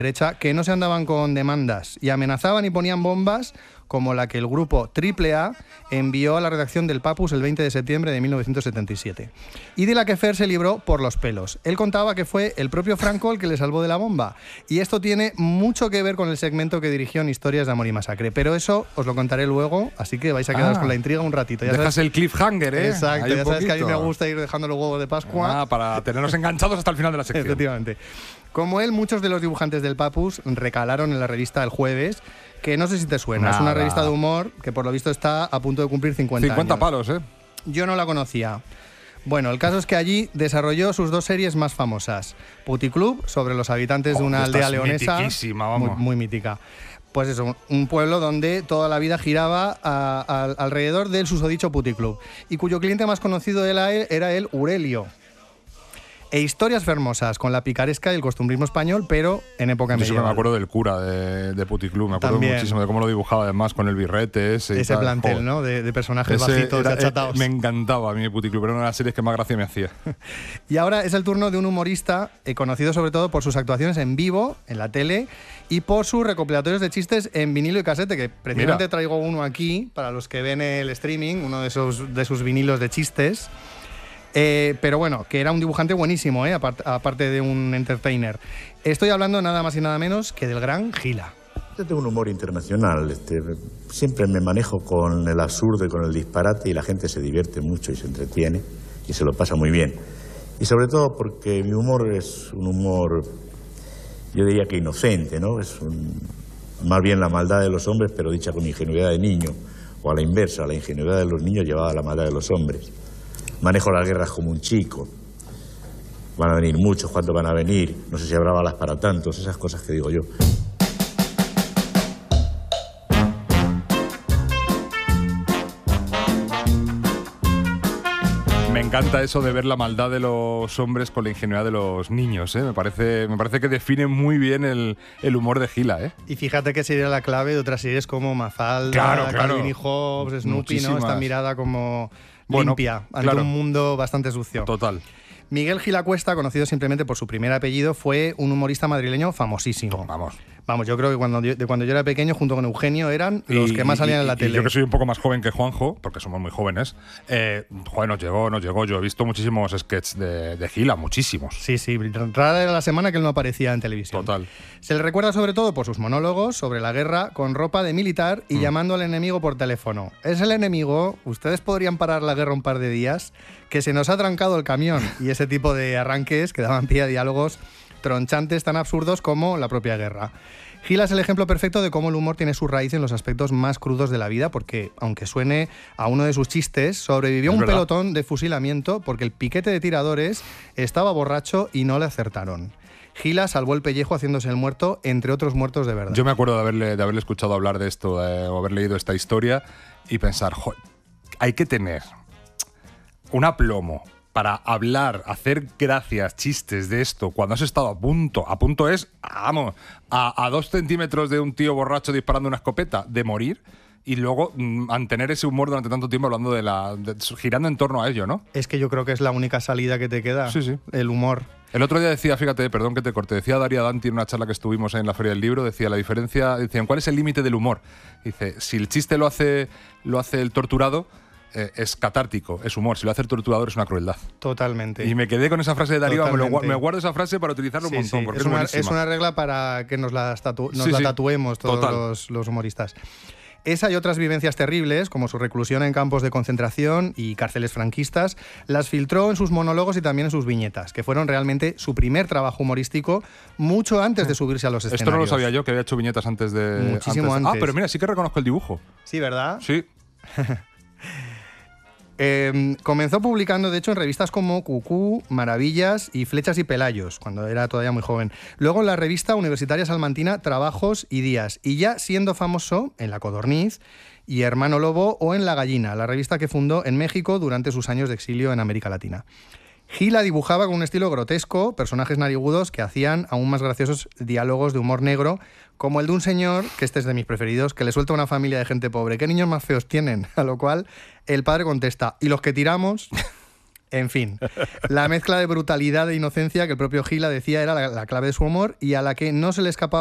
derecha que no se andaban con demandas y amenazaban y ponían bombas como la que el grupo AAA envió a la redacción del Papus el 20 de septiembre de 1977. Y de la que Fer se libró por los pelos. Él contaba que fue el propio Franco el que le salvó de la bomba. Y esto tiene mucho que ver con el segmento que dirigió en Historias de Amor y Masacre. Pero eso os lo contaré luego, así que vais a quedaros con la intriga un ratito. Ya dejas el cliffhanger, ¿eh? Exacto, ya sabes que a mí me gusta ir dejando los huevos de Pascua. Para tenernos enganchados hasta el final de la sección. Efectivamente. Como él, muchos de los dibujantes del Papus recalaron en la revista El Jueves, que no sé si te suena. Nada. Es una revista de humor que por lo visto está a punto de cumplir 50 años. 50 palos, ¿eh? Yo no la conocía. Bueno, el caso es que allí desarrolló sus dos series más famosas. Puticlub, sobre los habitantes de una aldea leonesa. Mitiquísima, vamos. Muy mítica. Pues eso, un pueblo donde toda la vida giraba alrededor del susodicho Puticlub, y cuyo cliente más conocido era el Aurelio. E Historias Fermosas, con la picaresca y el costumbrismo español, pero en época medieval. Yo me acuerdo del cura de Puticlub, me acuerdo muchísimo de cómo lo dibujaba, además, con el birrete ese tal. Plantel, joder, ¿no? De personajes bajitos y achatados. Me encantaba a mí Puticlub, era una de las series que más gracia me hacía. Y ahora es el turno de un humorista conocido sobre todo por sus actuaciones en vivo, en la tele, y por sus recopilatorios de chistes en vinilo y casete, que precisamente traigo uno aquí, para los que ven el streaming, uno de sus vinilos de chistes. Pero bueno, que era un dibujante buenísimo, aparte de un entertainer. Estoy hablando nada más y nada menos que del gran Gila. Yo tengo un humor internacional. Siempre me manejo con el absurdo y con el disparate, y la gente se divierte mucho y se entretiene y se lo pasa muy bien. Y sobre todo porque mi humor es un humor, yo diría que inocente, ¿no? Es más bien la maldad de los hombres, pero dicha con ingenuidad de niño, o a la inversa, la ingenuidad de los niños llevada a la maldad de los hombres. Manejo las guerras como un chico. Van a venir muchos, ¿cuántos van a venir? No sé si habrá balas para tantos, esas cosas que digo yo. Me encanta eso de ver la maldad de los hombres con la ingenuidad de los niños, ¿eh? Me parece que define muy bien el humor de Gila, ¿eh? Y fíjate que sería la clave de otras series como Mafalda, Calvin y Hobbes, Snoopy, ¿no? Esta mirada como limpia ante un mundo bastante sucio. Total. Miguel Gil Cuesta, conocido simplemente por su primer apellido, fue un humorista madrileño famosísimo. Vamos, yo creo que cuando yo era pequeño, junto con Eugenio, eran los que más salían en la tele. Yo que soy un poco más joven que Juanjo, porque somos muy jóvenes, joder, nos llegó. Yo he visto muchísimos sketches de Gila, muchísimos. Sí, rara era la semana que él no aparecía en televisión. Total. Se le recuerda sobre todo por sus monólogos sobre la guerra con ropa de militar y llamando al enemigo por teléfono. Es el enemigo, ustedes podrían parar la guerra un par de días, que se nos ha trancado el camión, y ese tipo de arranques que daban pie a diálogos tronchantes tan absurdos como la propia guerra. Gila es el ejemplo perfecto de cómo el humor tiene su raíz en los aspectos más crudos de la vida, porque, aunque suene a uno de sus chistes, sobrevivió un pelotón de fusilamiento porque el piquete de tiradores estaba borracho y no le acertaron. Gila salvó el pellejo haciéndose el muerto, entre otros muertos de verdad. Yo me acuerdo de haberle escuchado hablar de esto, o haber leído esta historia y pensar, hay que tener un aplomo para hablar, hacer gracias, chistes de esto, cuando has estado a punto es, vamos, a 2 centímetros de un tío borracho disparando una escopeta, de morir, y luego mantener ese humor durante tanto tiempo hablando girando en torno a ello, ¿no? Es que yo creo que es la única salida que te queda, sí. El humor. El otro día decía, fíjate, perdón que te corte, decía Daria Danti en una charla que estuvimos en la Feria del Libro, decía la diferencia, decían, ¿cuál es el límite del humor? Dice, si el chiste lo hace el torturado, es catártico, es humor. Si lo hace el torturador es una crueldad. Totalmente. Y me quedé con esa frase de Darío, me guardo esa frase para utilizarla un montón, porque es una regla para que nos la tatuemos todos los humoristas. Esa y otras vivencias terribles, como su reclusión en campos de concentración y cárceles franquistas, las filtró en sus monólogos y también en sus viñetas, que fueron realmente su primer trabajo humorístico mucho antes de subirse a los escenarios. Esto no lo sabía yo, que había hecho viñetas antes de... Muchísimo antes. Ah, pero mira, sí que reconozco el dibujo. Sí, ¿verdad? Sí. Comenzó publicando, de hecho, en revistas como Cucú, Maravillas y Flechas y Pelayos, cuando era todavía muy joven. Luego en la revista universitaria salmantina Trabajos y Días. Y ya siendo famoso en La Codorniz y Hermano Lobo o en La Gallina, la revista que fundó en México durante sus años de exilio en América Latina. Gila dibujaba con un estilo grotesco personajes narigudos que hacían aún más graciosos diálogos de humor negro, como el de un señor, que este es de mis preferidos, que le suelta a una familia de gente pobre: ¿qué niños más feos tienen? A lo cual el padre contesta: ¿y los que tiramos? En fin, la mezcla de brutalidad e inocencia que el propio Gila decía era la clave de su humor y a la que no se le escapaba